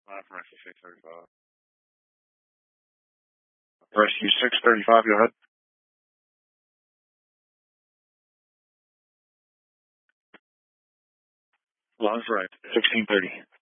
Rescue 635. Rescue 635, go ahead. Live right, 1630.